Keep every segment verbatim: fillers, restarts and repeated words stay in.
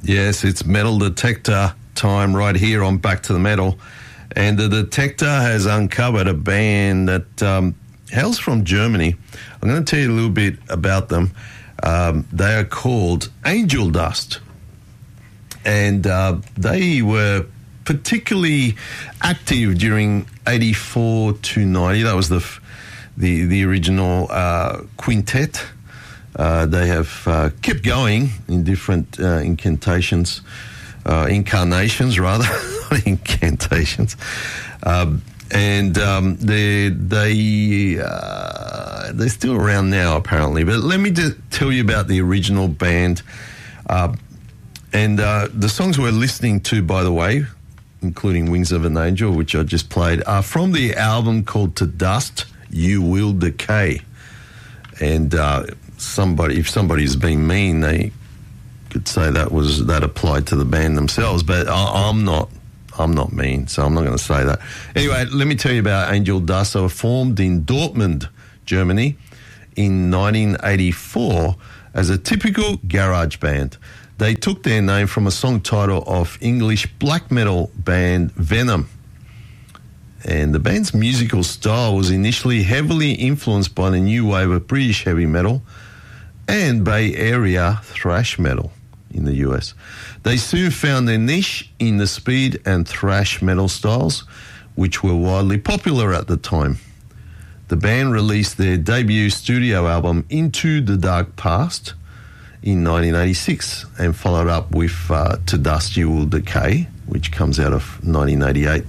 Yes, it's Metal Detector time right here on Back to the Metal. And the Detector has uncovered a band that um, hails from Germany. I'm going to tell you a little bit about them. Um, they are called Angel Dust. And uh, they were particularly active during eighty-four to ninety. That was the the, the original uh, quintet. Uh, they have uh, kept going in different uh, incantations, uh, incarnations rather, not incantations. Um, and um, they they uh, they're still around now apparently. But let me just tell you about the original band. Uh, and uh, the songs we're listening to, by the way, including Wings of an Angel, which I just played, are from the album called To Dust, You Will Decay. And uh, somebody, if somebody's being mean, they could say that was that applied to the band themselves. But I, I'm not. I'm not mean, so I'm not going to say that. Anyway, let me tell you about Angel Dust. They were formed in Dortmund, Germany, in nineteen eighty-four as a typical garage band. They took their name from a song title of English black metal band Venom. And the band's musical style was initially heavily influenced by the new wave of British heavy metal and Bay Area thrash metal in the U S. They soon found their niche in the speed and thrash metal styles, which were widely popular at the time. The band released their debut studio album Into the Dark Past in nineteen eighty-six and followed up with uh, To Dust You Will Decay, which comes out of nineteen eighty-eight.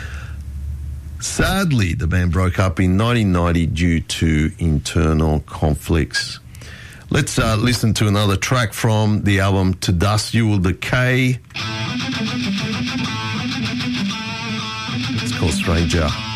Sadly, the band broke up in nineteen ninety due to internal conflicts. Let's uh, listen to another track from the album To Dust You Will Decay. It's called Stranger.